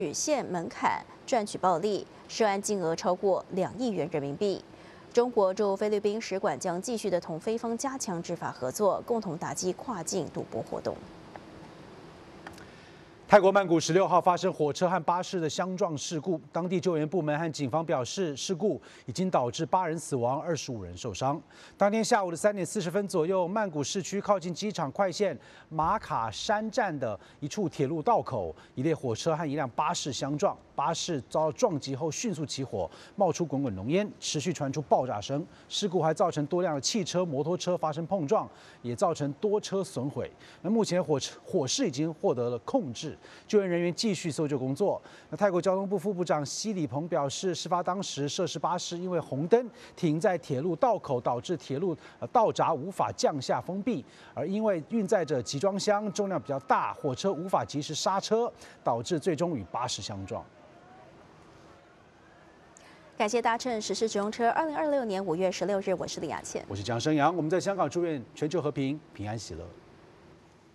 限门槛赚取暴利，涉案金额超过2亿元人民币。中国驻菲律宾使馆将继续的同菲方加强执法合作，共同打击跨境赌博活动。 泰国曼谷16号发生火车和巴士的相撞事故，当地救援部门和警方表示，事故已经导致8人死亡，25人受伤。当天下午的3点40分左右，曼谷市区靠近机场快线马卡山站的一处铁路道口，一列火车和一辆巴士相撞，巴士遭撞击后迅速起火，冒出滚滚浓烟，持续传出爆炸声。事故还造成多辆的汽车、摩托车发生碰撞，也造成多车损毁。那目前火势已经获得了控制。 救援人员继续搜救工作。那泰国交通部副部长西里蓬表示，事发当时涉事巴士因为红灯停在铁路道口，导致铁路道闸无法降下封闭，而因为运载着集装箱，重量比较大，火车无法及时刹车，导致最终与巴士相撞。 感谢搭乘时事直通车。2026年5月16日，我是李雅倩， 我是蒋生阳。我们在香港祝愿全球和平、平安喜乐。